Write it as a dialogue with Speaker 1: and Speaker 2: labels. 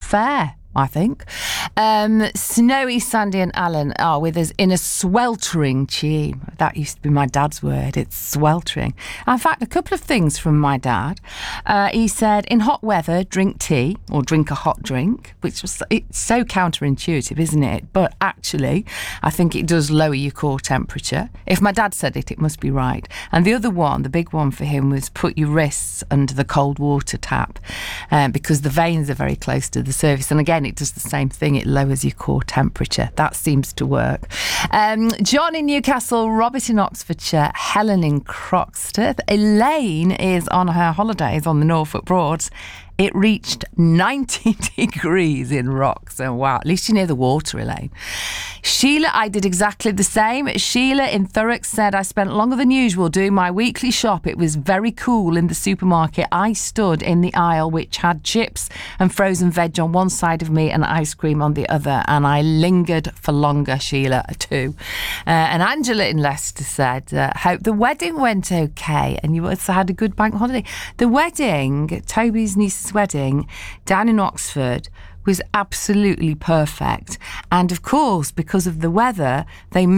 Speaker 1: fair, I think. Snowy, Sandy and Alan are with us in a sweltering tea. That used to be my dad's word. It's sweltering. In fact, a couple of things from my dad. He said, in hot weather, drink tea or drink a hot drink, which was, it's so counterintuitive, isn't it? But actually, I think it does lower your core temperature. If my dad said it, it must be right. And the other one, the big one for him, was put your wrists under the cold water tap because the veins are very close to the surface. And again, it does the same thing. It lowers your core temperature. That seems to work. John in Newcastle, Robert in Oxfordshire, Helen in Croxteth. Elaine is on her holidays on the Norfolk Broads. It reached 90 degrees in Wroxham. Wow, at least you're near the water, Elaine. Sheila, I did exactly the same. Sheila in Thurrock said, I spent longer than usual doing my weekly shop. It was very cool in the supermarket. I stood in the aisle which had chips and frozen veg on one side of me and ice cream on the other, and I lingered for longer, Sheila, too. And Angela in Leicester said, hope the wedding went okay and you also had a good bank holiday. The wedding, Toby's niece's wedding down in Oxford, was absolutely perfect. And of course, because of the weather, they